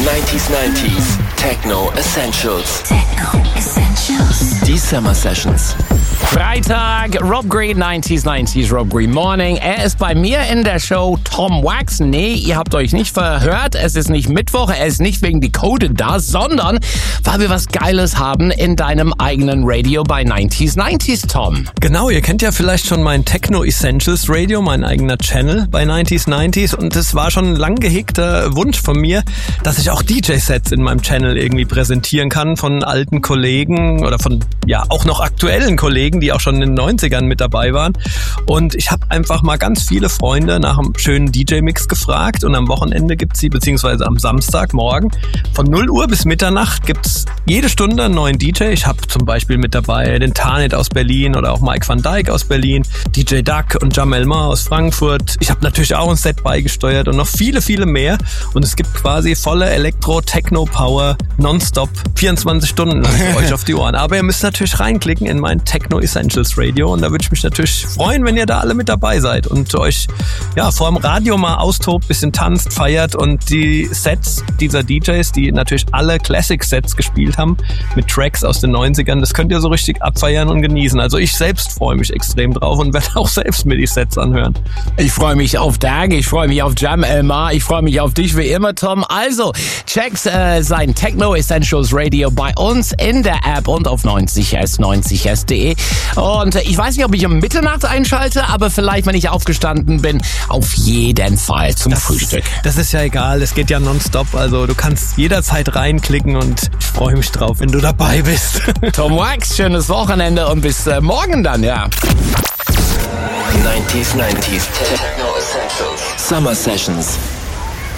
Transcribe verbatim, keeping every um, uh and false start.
neunzig neunzig Techno Essentials. Techno Essentials. Die Summer Sessions. Freitag, Rob Green, neunzig neunzig Rob Green Morning. Er ist bei mir in der Show Tom Wax. Nee, ihr habt euch nicht verhört. Es ist nicht Mittwoch, er ist nicht wegen Decoded da, sondern weil wir was Geiles haben in deinem eigenen Radio bei neunzig neunzig, Tom. Genau, ihr kennt ja vielleicht schon mein Techno Essentials Radio, mein eigener Channel bei neunzig neunzig, und es war schon ein lang gehegter Wunsch von mir, dass ich auch D J-Sets in meinem Channel irgendwie präsentieren kann von alten Kollegen oder von, ja, auch noch aktuellen Kollegen, die auch schon in den neunzigern mit dabei waren. Und ich habe einfach mal ganz viele Freunde nach einem schönen D J-Mix gefragt, und am Wochenende gibt's sie, beziehungsweise am Samstagmorgen von null Uhr bis Mitternacht gibt's jede Stunde einen neuen D J. Ich habe zum Beispiel mit dabei den Tarnet aus Berlin oder auch Mike van Dijk aus Berlin, D J Duck und Jamel Ma aus Frankfurt. Ich habe natürlich auch ein Set beigesteuert und noch viele, viele mehr. Und es gibt quasi volle Elektro-Techno-Power nonstop vierundzwanzig Stunden lang für euch auf die Ohren. Aber ihr müsst natürlich reinklicken in mein Techno Essentials Radio, und da würde ich mich natürlich freuen, wenn ihr da alle mit dabei seid und euch ja vor dem Radio mal austobt, bisschen tanzt, feiert, und die Sets dieser D Js, die natürlich alle Classic-Sets gespielt haben mit Tracks aus den neunzigern, das könnt ihr so richtig abfeiern und genießen. Also ich selbst freue mich extrem drauf und werde auch selbst mir die Sets anhören. Ich freue mich auf Dag, ich freue mich auf Jam Elmar, ich freue mich auf dich wie immer, Tom. Also, checkt äh, sein Techno Essentials Radio bei uns in der App und auf neunzig s neunzig s punkt de. Und äh, ich weiß nicht, ob ich um Mitternacht einschalte, aber vielleicht, wenn ich aufgestanden bin, auf jeden Fall zum das, Frühstück. Das ist ja egal, es geht ja nonstop, also du kannst jederzeit reinklicken, und ich freue mich drauf, wenn du dabei bist. Tom Wax, schönes Wochenende und bis äh, morgen dann, ja. neunzig neunzig Techno Essentials. Summer Sessions.